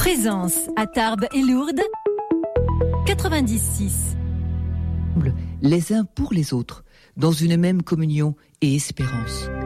Présence à Tarbes et Lourdes 96. Les uns pour les autres, dans une même communion et espérance.